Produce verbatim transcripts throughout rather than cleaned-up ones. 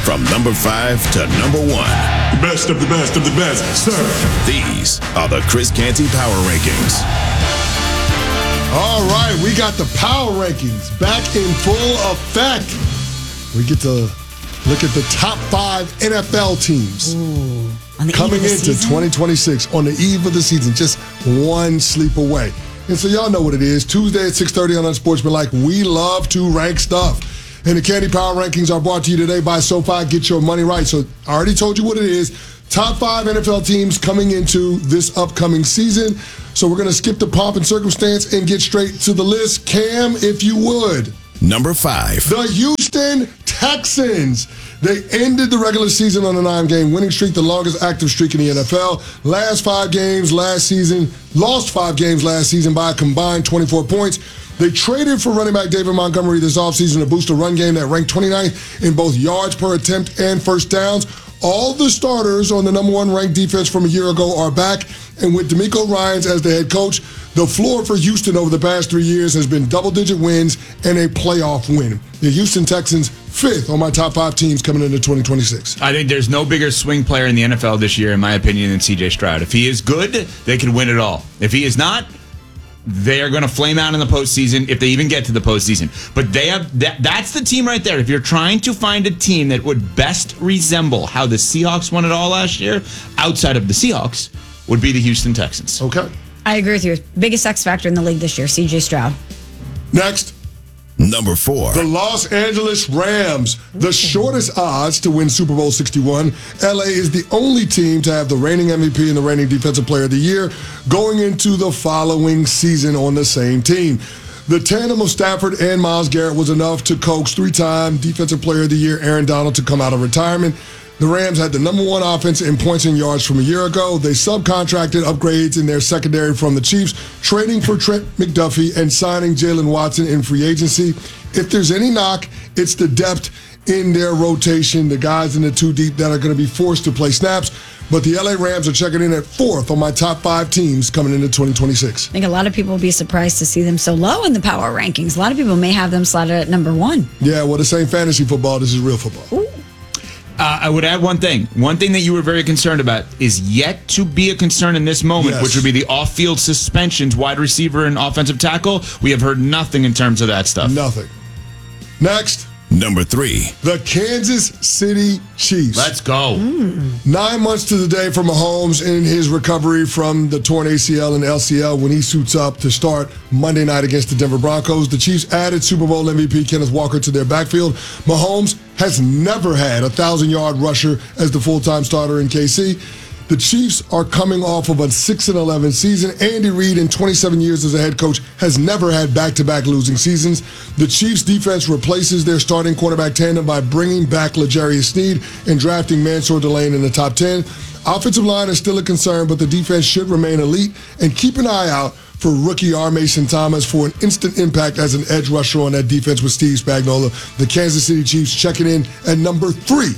from number five to number one. The best of the best of the best, sir. These are the Chris Canty Power Rankings. All right, we got the Power Rankings back in full effect. We get to look at the top five N F L teams Ooh, on the coming eve of the into season? twenty twenty-six on the eve of the season, just one sleep away. And so y'all know what it is. Tuesday at six thirty on Unsportsmanlike, we love to rank stuff. And the Candy Power Rankings are brought to you today by SoFi. Get your money right. So I already told you what it is. Top five N F L teams coming into this upcoming season. So we're going to skip the pomp and circumstance and get straight to the list. Cam, if you would. Number five. The Houston Texans. They ended the regular season on a nine-game winning streak, the longest active streak in the N F L. Last five games last season, lost five games last season by a combined twenty-four points. They traded for running back David Montgomery this offseason to boost a run game that ranked twenty-ninth in both yards per attempt and first downs. All the starters on the number one ranked defense from a year ago are back. And with DeMeco Ryans as the head coach, the floor for Houston over the past three years has been double-digit wins and a playoff win. The Houston Texans, fifth on my top five teams coming into twenty twenty-six. I think there's no bigger swing player in the N F L this year, in my opinion, than C J Stroud. If he is good, they can win it all. If he is not, they are going to flame out in the postseason if they even get to the postseason. But they have that, that's the team right there. If you're trying to find a team that would best resemble how the Seahawks won it all last year, outside of the Seahawks, would be the Houston Texans. Okay. I agree with you. Biggest X factor in the league this year, C J Stroud. Next. Number four. The Los Angeles Rams, the shortest odds to win Super Bowl sixty-one. L A is the only team to have the reigning M V P and the reigning Defensive Player of the Year going into the following season on the same team. The tandem of Stafford and Myles Garrett was enough to coax three-time Defensive Player of the Year Aaron Donald to come out of retirement. The Rams had the number one offense in points and yards from a year ago. They subcontracted upgrades in their secondary from the Chiefs, trading for Trent McDuffie and signing Jalen Watson in free agency. If there's any knock, it's the depth in their rotation, the guys in the two deep that are going to be forced to play snaps. But the L A Rams are checking in at fourth on my top five teams coming into twenty twenty-six. I think a lot of people will be surprised to see them so low in the power rankings. A lot of people may have them slotted at number one. Yeah, well, this ain't fantasy football. This is real football. Ooh. Uh, I would add one thing. One thing that you were very concerned about is yet to be a concern in this moment, Yes. which would be the off-field suspensions, wide receiver and offensive tackle. We have heard nothing in terms of that stuff. Nothing. Next. Number three. The Kansas City Chiefs. Let's go. Nine months to the day for Mahomes in his recovery from the torn A C L and L C L when he suits up to start Monday night against the Denver Broncos. The Chiefs added Super Bowl M V P Kenneth Walker to their backfield. Mahomes has never had a thousand-yard rusher as the full-time starter in K C. The Chiefs are coming off of a six and eleven season. Andy Reid, in twenty-seven years as a head coach, has never had back-to-back losing seasons. The Chiefs' defense replaces their starting quarterback tandem by bringing back L'Jarius Sneed and drafting Mansour Delane in the top ten. Offensive line is still a concern, but the defense should remain elite. And keep an eye out for rookie R. Mason Thomas for an instant impact as an edge rusher on that defense with Steve Spagnuolo. The Kansas City Chiefs checking in at number three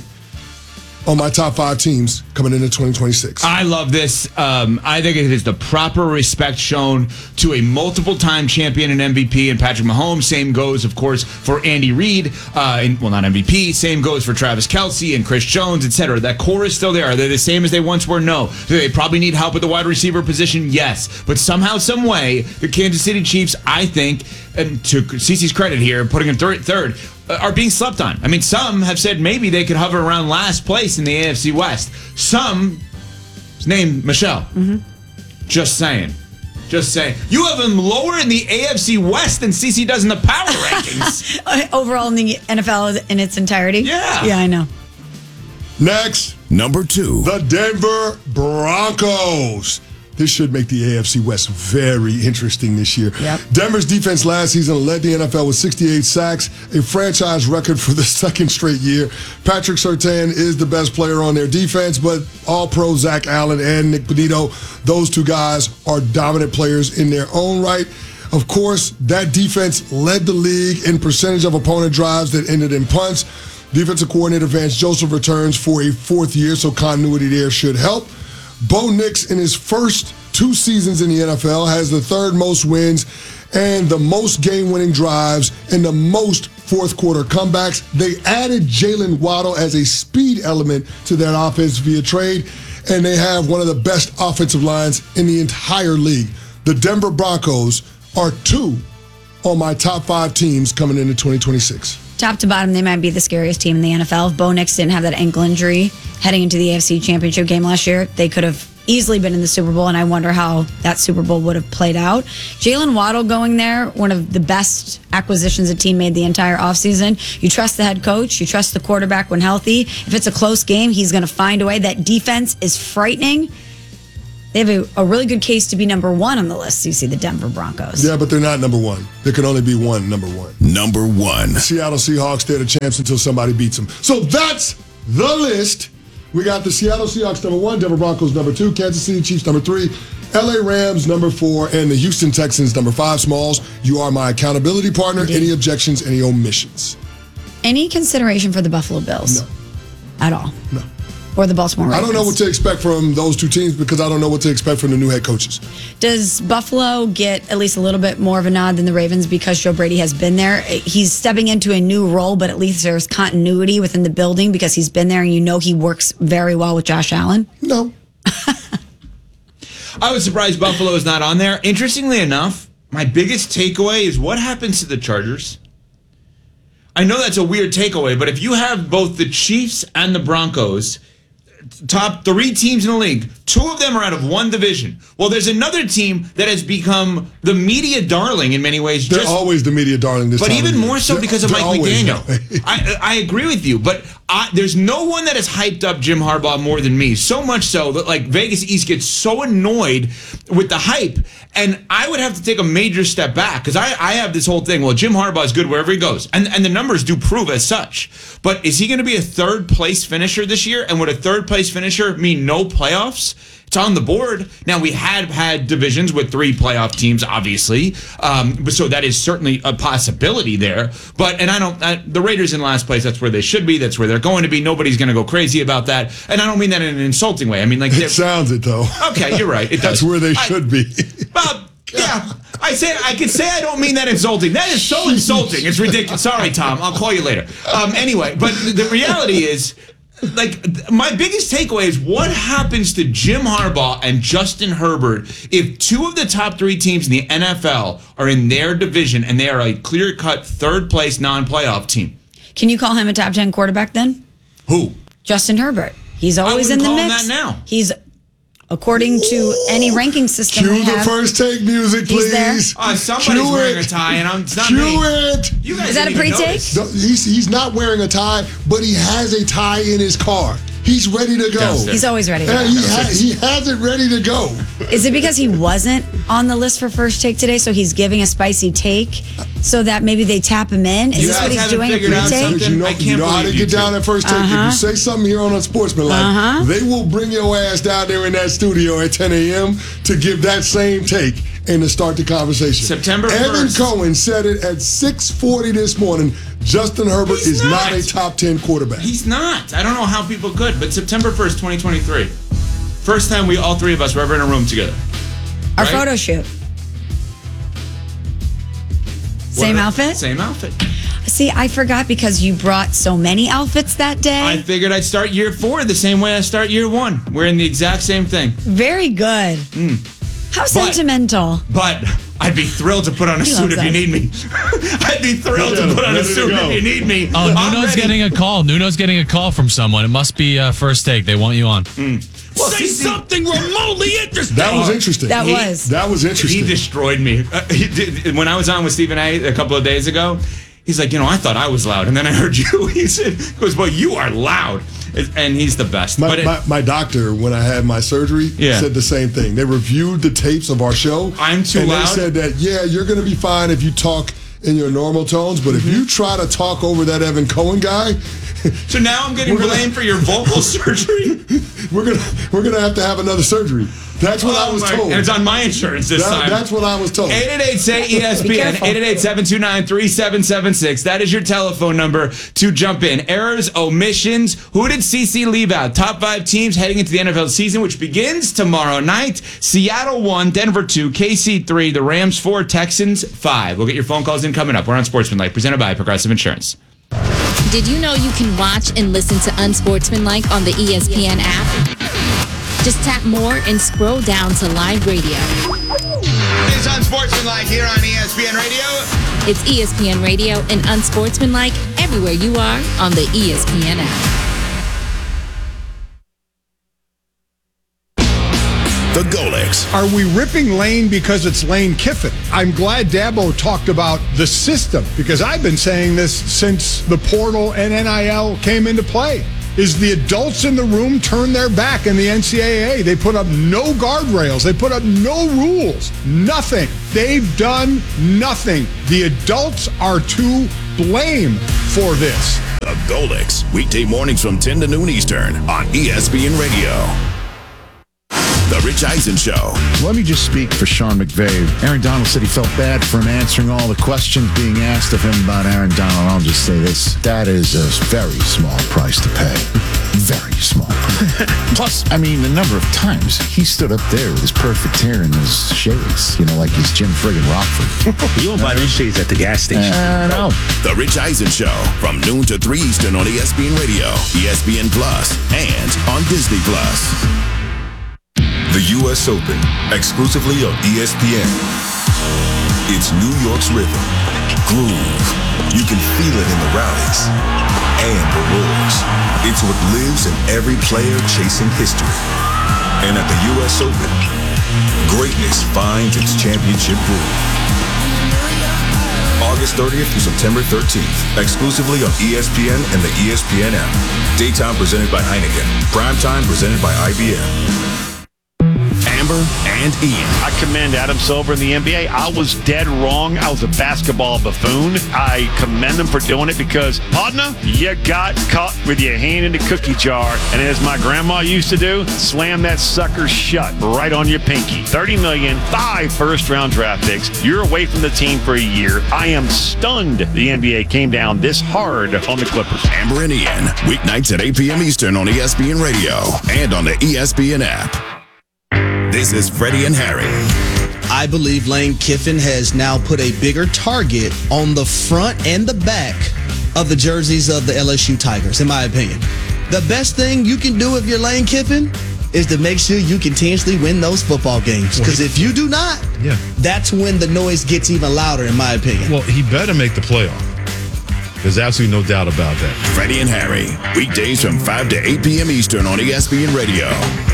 on my top five teams coming into twenty twenty-six. I love this. Um, I think it is the proper respect shown to a multiple-time champion and M V P in Patrick Mahomes. Same goes, of course, for Andy Reid. Uh, and, well, not M V P. Same goes for Travis Kelce and Chris Jones, et cetera. That core is still there. Are they the same as they once were? No. Do they probably need help at the wide receiver position? Yes. But somehow, some way, the Kansas City Chiefs, I think, and to CeCe's credit here, putting him third, third are being slept on. I mean, some have said maybe they could hover around last place in the A F C West. Some, his name Michelle. Mm-hmm. Just saying. Just saying. You have him lower in the A F C West than CeCe does in the power rankings. Overall in the N F L in its entirety? Yeah. Yeah, I know. Next, Number two. the Denver Broncos. This should make the A F C West very interesting this year. Yep. Denver's defense last season led the N F L with sixty-eight sacks, a franchise record for the second straight year. Patrick Surtain is the best player on their defense, but all-pro Zach Allen and Nick Benito, those two guys are dominant players in their own right. Of course, that defense led the league in percentage of opponent drives that ended in punts. Defensive coordinator Vance Joseph returns for a fourth year, so continuity there should help. Bo Nix, in his first two seasons in the N F L, has the third most wins and the most game-winning drives and the most fourth-quarter comebacks. They added Jalen Waddle as a speed element to that offense via trade, and they have one of the best offensive lines in the entire league. The Denver Broncos are two on my top five teams coming into twenty twenty-six. Top to bottom, they might be the scariest team in the N F L. If Bo Nix didn't have that ankle injury heading into the A F C Championship game last year, they could have easily been in the Super Bowl, and I wonder how that Super Bowl would have played out. Jalen Waddle going there, one of the best acquisitions a team made the entire offseason. You trust the head coach. You trust the quarterback when healthy. If it's a close game, he's going to find a way. That defense is frightening. They have a, a really good case to be number one on the list. You see the Denver Broncos. Yeah, but they're not number one. There can only be one number one. Number one. Seattle Seahawks, they're the champs until somebody beats them. So that's the list. We got the Seattle Seahawks number one, Denver Broncos number two, Kansas City Chiefs number three, L A Rams number four, and the Houston Texans number five. Smalls, you are my accountability partner. Indeed. Any objections, any omissions? Any consideration for the Buffalo Bills? No. At all? No. Or the Baltimore Ravens? I don't know what to expect from those two teams because I don't know what to expect from the new head coaches. Does Buffalo get at least a little bit more of a nod than the Ravens because Joe Brady has been there? He's stepping into a new role, but at least there's continuity within the building because he's been there and you know he works very well with Josh Allen? No. I was surprised Buffalo is not on there. Interestingly enough, my biggest takeaway is what happens to the Chargers. I know that's a weird takeaway, but if you have both the Chiefs and the Broncos, top three teams in the league, two of them are out of one division. Well, there's another team that has become the media darling in many ways. They're just, always the media darling this but time even of year. more so They're- because of they're Mike always McDaniel. that way. I, I agree with you, but I, there's no one that has hyped up Jim Harbaugh more than me. So much so that like Vegas East gets so annoyed with the hype, and I would have to take a major step back because I, I have this whole thing. Well, Jim Harbaugh is good wherever he goes, and and the numbers do prove as such. But is he going to be a third place finisher this year? And would a third place finisher mean no playoffs? It's on the board. Now, we had had divisions with three playoff teams, obviously. Um, so that is certainly a possibility there. But, and I don't, I, the Raiders in last place, that's where they should be. That's where they're going to be. Nobody's going to go crazy about that. And I don't mean that in an insulting way. I mean, like, It sounds it, though. okay, you're right. It does. That's where they I- should be. Well, yeah. I say I could say I don't mean that insulting. That is so insulting. It's ridiculous. Sorry, Tom. I'll call you later. Um, anyway, but the reality is, like, my biggest takeaway is what happens to Jim Harbaugh and Justin Herbert if two of the top three teams in the N F L are in their division and they are a clear-cut third-place non-playoff team. Can you call him a top ten quarterback then? Who? Justin Herbert. He's always in wouldn't the call him mix. that now. He's, according to any ranking system Cue we the have, first take music, He's there. please. Uh, somebody's Cue wearing it. a tie, and I'm, it's not Cue me. it. You guys Is that a didn't even pre-take? notice. No, He's, he's not wearing a tie, but he has a tie in his car. He's ready to go. Downstairs. He's always ready to Yeah, go. he, ha- he has it ready to go. Is it because he wasn't on the list for first take today, so he's giving a spicy take so that maybe they tap him in? Is You this guys what he's haven't doing? A figured out pre-take? something? Because you know, I can't you know how believe to you get down two. at first take. Uh-huh. If you say something here on Unsportsmanlike, Uh-huh. they will bring your ass down there in that studio at ten a.m. to give that same take and to start the conversation. September Evan first. Cohen said it at six forty this morning. Justin Herbert He's is not. not. a top ten quarterback. He's not. I don't know how people could, but September first, twenty twenty-three. First time we, all three of us, were ever in a room together. Our Right? photo shoot. Same What- outfit? Same outfit. See, I forgot because you brought so many outfits that day. I figured I'd start year four the same way I start year one. We're in the exact same thing. Very good. How sentimental. But I'd be thrilled to put on a He suit loves if you that. need me. I'd be thrilled Yeah, to put on a ready to suit go. if you need me. Oh, I'm Nuno's ready. getting a call. Nuno's getting a call from someone. It must be uh, first take. They want you on. Well, Say see, something remotely interesting. That was interesting. That He- was. That was interesting. He destroyed me. Uh, he did, when I was on with Stephen A. a couple of days ago, he's like, you know, I thought I was loud. And then I heard you. He said, he goes, well, you are loud. And he's the best. My, but it, my, my doctor, when I had my surgery, Yeah. said the same thing. They reviewed the tapes of our show. I'm too and loud? they said that, yeah, you're going to be fine if you talk in your normal tones, but Mm-hmm. if you try to talk over that Evan Cohen guy, So now I'm getting blamed for your vocal surgery? We're gonna we're gonna have to have another surgery. That's what oh I was my, told. And it's on my insurance this that, time. That's what I was told. eight eight eight say E S P N, eight eight eight, seven two nine, three seven seven six. That is your telephone number to jump in. Errors, omissions. Who did C C leave out? Top five teams heading into the N F L season, which begins tomorrow night. Seattle one, Denver two, K C three, the Rams four, Texans five. We'll get your phone calls in coming up. We're on Sportsmanlike, presented by Progressive Insurance. Did you know you can watch and listen to Unsportsmanlike on the E S P N app? Just tap more and scroll down to live radio. It's Unsportsmanlike here on E S P N Radio. It's E S P N Radio and Unsportsmanlike everywhere you are on the E S P N app. The Golics. Are we ripping Lane because it's Lane Kiffin? I'm glad Dabo talked about the system, because I've been saying this since the portal and N I L came into play. Is the adults in the room turn their back in the N C double A. They put up no guardrails. They put up no rules. Nothing. They've done nothing. The adults are to blame for this. The Golics. Weekday mornings from ten to noon Eastern on E S P N Radio. The Rich Eisen Show. Let me just speak for Sean McVay. Aaron Donald said he felt bad for him answering all the questions being asked of him about Aaron Donald. I'll just say this. That is a very small price to pay. Very small. Plus, I mean, the number of times he stood up there with his perfect hair and his shades, you know, like he's Jim friggin' Rockford. You won't buy those shades at the gas station. Uh, no. The Rich Eisen Show from noon to three Eastern on E S P N Radio, E S P N Plus, and on Disney Plus. The U S Open, exclusively on E S P N. It's New York's rhythm, groove. You can feel it in the rallies and the roars. It's what lives in every player chasing history. And at the U S Open, greatness finds its championship groove. August thirtieth through September thirteenth, exclusively on E S P N and the E S P N app. Daytime presented by Heineken. Primetime presented by I B M. Amber and Ian. I commend Adam Silver in the N B A. I was dead wrong. I was a basketball buffoon. I commend him for doing it because, partner, you got caught with your hand in the cookie jar. And as my grandma used to do, slam that sucker shut right on your pinky. thirty million dollars, five first-round draft picks. You're away from the team for a year. I am stunned the N B A came down this hard on the Clippers. Amber and Ian, weeknights at eight p.m. Eastern on E S P N Radio and on the E S P N app. This is Freddie and Harry. I believe Lane Kiffin has now put a bigger target on the front and the back of the jerseys of the L S U Tigers, in my opinion. The best thing you can do if you're Lane Kiffin is to make sure you continuously win those football games. Because if you do not, yeah. that's when the noise gets even louder, in my opinion. Well, he better make the playoff. There's absolutely no doubt about that. Freddie and Harry, weekdays from five to eight p.m. Eastern on E S P N Radio.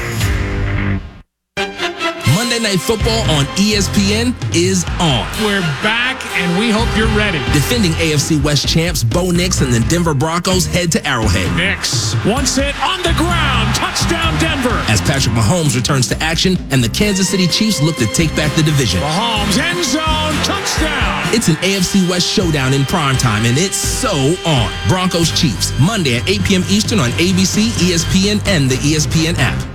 Monday Night Football on E S P N is on. We're back, and we hope you're ready. Defending A F C West champs Bo Nix and the Denver Broncos head to Arrowhead. Nix, once hit on the ground, touchdown Denver. As Patrick Mahomes returns to action and the Kansas City Chiefs look to take back the division. Mahomes, end zone, touchdown. It's an A F C West showdown in primetime, and it's so on. Broncos Chiefs, Monday at eight p.m. Eastern on A B C, E S P N, and the E S P N app.